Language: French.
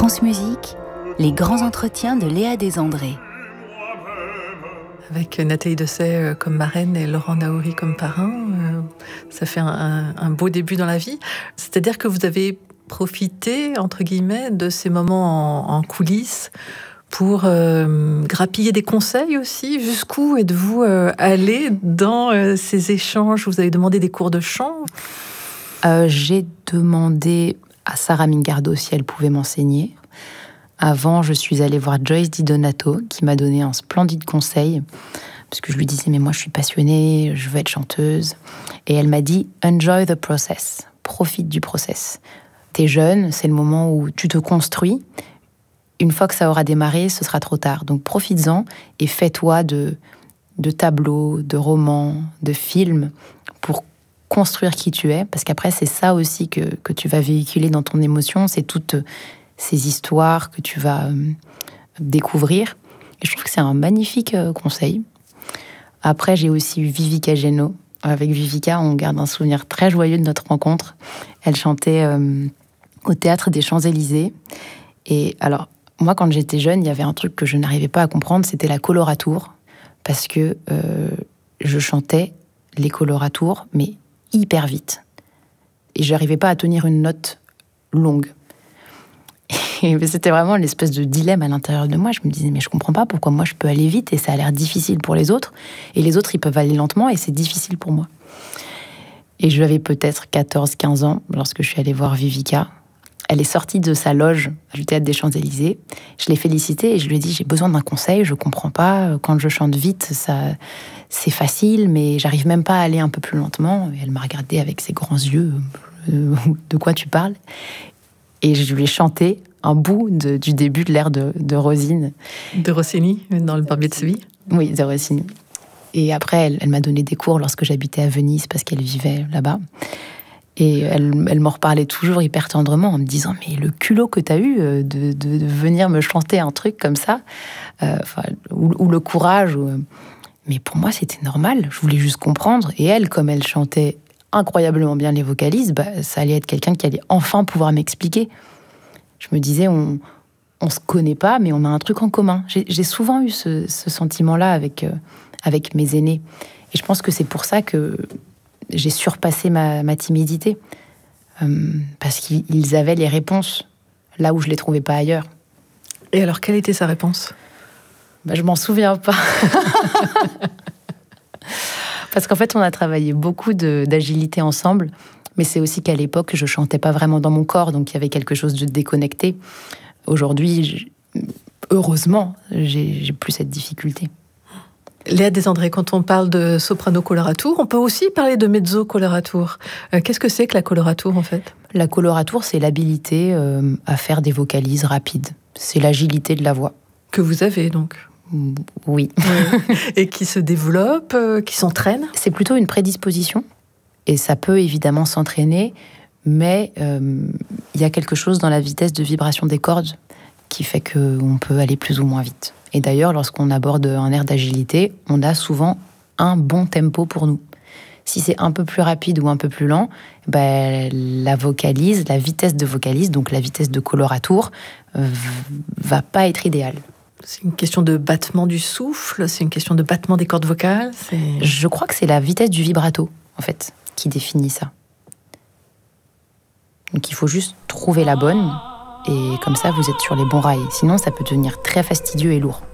France Musique, les grands entretiens de Léa Desandré. Avec Nathalie Dessay comme marraine et Laurent Naouri comme parrain, ça fait un beau début dans la vie. C'est-à-dire que vous avez profité, entre guillemets, de ces moments en coulisses pour grappiller des conseils aussi. Jusqu'où êtes-vous allé dans ces échanges? Vous avez demandé des cours de chant? J'ai demandé à Sarah Mingardo si elle pouvait m'enseigner. Avant, je suis allée voir Joyce Di Donato, qui m'a donné un splendide conseil, parce que je lui disais, mais moi je suis passionnée, je veux être chanteuse. Et elle m'a dit, enjoy the process, profite du process. T'es jeune, c'est le moment où tu te construis. Une fois que ça aura démarré, ce sera trop tard. Donc profites-en et fais-toi de tableaux, de romans, de films, pour construire qui tu es. Parce qu'après, c'est ça aussi que tu vas véhiculer dans ton émotion, c'est toutes ces histoires que tu vas découvrir. Et je trouve que c'est un magnifique conseil. Après, j'ai aussi eu Vivica Geno. Avec Vivica, on garde un souvenir très joyeux de notre rencontre. Elle chantait au Théâtre des Champs-Élysées. Et alors, moi, quand j'étais jeune, il y avait un truc que je n'arrivais pas à comprendre, c'était la coloratour. Parce que je chantais les coloratours, mais hyper vite. Et je n'arrivais pas à tenir une note longue. Et c'était vraiment l'espèce de dilemme à l'intérieur de moi. Je me disais, mais je comprends pas pourquoi moi je peux aller vite et ça a l'air difficile pour les autres. Et les autres, ils peuvent aller lentement et c'est difficile pour moi. Et j'avais peut-être 14-15 ans lorsque je suis allée voir Vivica. Elle est sortie de sa loge du Théâtre des Champs-Élysées. Je l'ai félicitée et je lui ai dit, j'ai besoin d'un conseil, je comprends pas. Quand je chante vite, c'est facile, mais j'arrive même pas à aller un peu plus lentement. Et elle m'a regardée avec ses grands yeux. De quoi tu parles? Et je lui ai chanté un bout du début de l'air de Rosine. De Rossini, dans Le Barbier de Séville? Oui, de Rossini. Et après, elle m'a donné des cours lorsque j'habitais à Venise, parce qu'elle vivait là-bas. Et elle m'en reparlait toujours hyper tendrement, en me disant, mais le culot que t'as eu de venir me chanter un truc comme ça, ou le courage, mais pour moi, c'était normal, je voulais juste comprendre. Et elle, comme elle chantait incroyablement bien les vocalises, ça allait être quelqu'un qui allait enfin pouvoir m'expliquer. Je me disais, on se connaît pas, mais on a un truc en commun. J'ai souvent eu ce sentiment-là avec mes aînés. Et je pense que c'est pour ça que j'ai surpassé ma timidité. Parce qu'ils avaient les réponses là où je les trouvais pas ailleurs. Et alors, quelle était sa réponse? Je m'en souviens pas. Parce qu'en fait, on a travaillé beaucoup d'agilité ensemble. Mais c'est aussi qu'à l'époque, je chantais pas vraiment dans mon corps, donc il y avait quelque chose de déconnecté. Aujourd'hui, heureusement, j'ai plus cette difficulté. Léa Desandré, quand on parle de soprano coloratour, on peut aussi parler de mezzo coloratour. Qu'est-ce que c'est que la coloratour, en fait? La coloratour, c'est l'habilité à faire des vocalises rapides. C'est l'agilité de la voix. Que vous avez, donc? Oui. Et qui se développe, qui s'entraîne? C'est plutôt une prédisposition. Et ça peut évidemment s'entraîner, mais il y a quelque chose dans la vitesse de vibration des cordes qui fait qu'on peut aller plus ou moins vite. Et d'ailleurs, lorsqu'on aborde un air d'agilité, on a souvent un bon tempo pour nous. Si c'est un peu plus rapide ou un peu plus lent, la vocalise, la vitesse de vocalise, donc la vitesse de coloratour, va pas être idéale. C'est une question de battement du souffle, c'est une question de battement des cordes vocales. Je crois que c'est la vitesse du vibrato, en fait, qui définit ça. Donc il faut juste trouver la bonne, et comme ça vous êtes sur les bons rails. Sinon ça peut devenir très fastidieux et lourd.